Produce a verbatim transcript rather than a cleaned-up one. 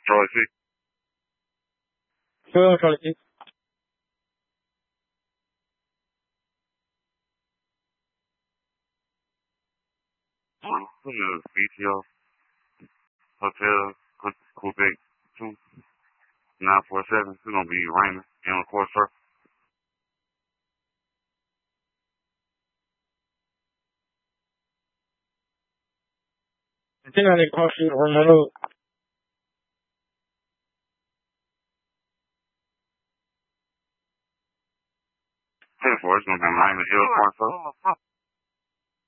Charlie C. Hello, Charlie C. This is B T O Hotel Quebec two nine four seven. It's gonna be raining in the course, sir. I think I need caution or no. Ten four. It's gonna be raining in the course, sir.